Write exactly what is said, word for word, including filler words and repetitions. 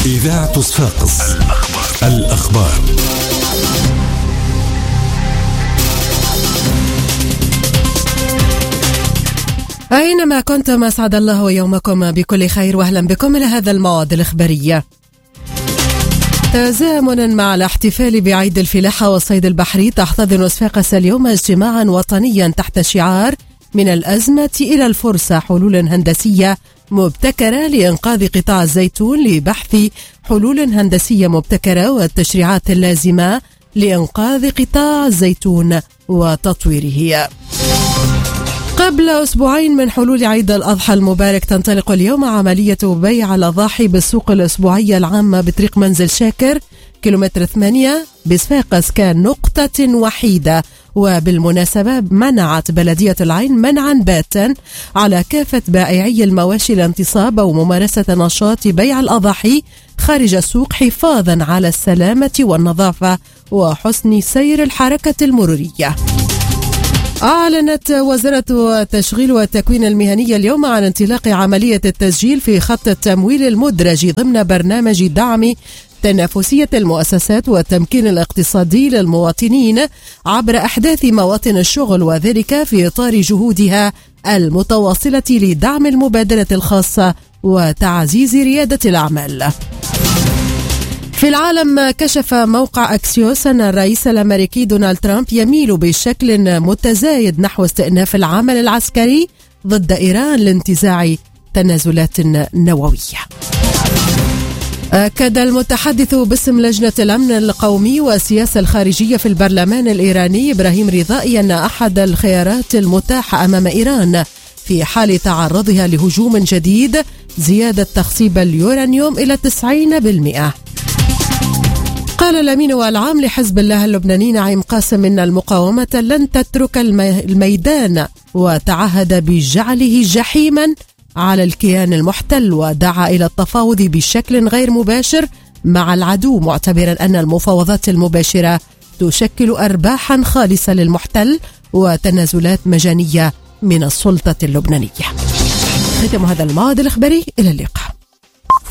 إذاعة صفاقس. الأخبار, الأخبار. أينما كنتم أسعد الله يومكم بكل خير، وأهلا بكم إلى هذا الموعد الإخباري. تزامنا مع الاحتفال بعيد الفلاحة والصيد البحري، تحتضن صفاقس اليوم اجتماعا وطنيا تحت شعار من الأزمة إلى الفرصة، حلول هندسية مبتكرة لإنقاذ قطاع الزيتون، لبحث حلول هندسية مبتكرة والتشريعات اللازمة لإنقاذ قطاع الزيتون وتطويره. قبل أسبوعين من حلول عيد الأضحى المبارك، تنطلق اليوم عملية بيع الأضاحي بالسوق الأسبوعية العامة بطريق منزل شاكر كيلومتر ثمانية بصفاقس كنقطة وحيدة. وبالمناسبة منعت بلدية العين منعا باتا على كافة بائعي المواشي الانتصاب أو ممارسة نشاط بيع الأضاحي خارج السوق، حفاظا على السلامة والنظافة وحسن سير الحركة المرورية. أعلنت وزارة التشغيل والتكوين المهني اليوم عن انطلاق عملية التسجيل في خط التمويل المدرج ضمن برنامج دعم تنافسية المؤسسات والتمكين الاقتصادي للمواطنين عبر أحداث مواطن الشغل، وذلك في إطار جهودها المتواصلة لدعم المبادرة الخاصة وتعزيز ريادة الأعمال. في العالم، كشف موقع أكسيوس أن الرئيس الأمريكي دونالد ترامب يميل بشكل متزايد نحو استئناف العمل العسكري ضد إيران لانتزاع تنازلات نووية. أكد المتحدث باسم لجنة الأمن القومي والسياسة الخارجية في البرلمان الإيراني إبراهيم رضائي أن أحد الخيارات المتاحة أمام إيران في حال تعرضها لهجوم جديد زيادة تخصيب اليورانيوم إلى تسعين بالمئة. قال الأمين العام لحزب الله اللبناني نعيم قاسم إن المقاومة لن تترك الميدان، وتعهد بجعله جحيما على الكيان المحتل، ودعا إلى التفاوض بشكل غير مباشر مع العدو، معتبرا أن المفاوضات المباشرة تشكل أرباحا خالصة للمحتل وتنازلات مجانية من السلطة اللبنانية. ختم هذا الموعد الإخباري، إلى اللقاء.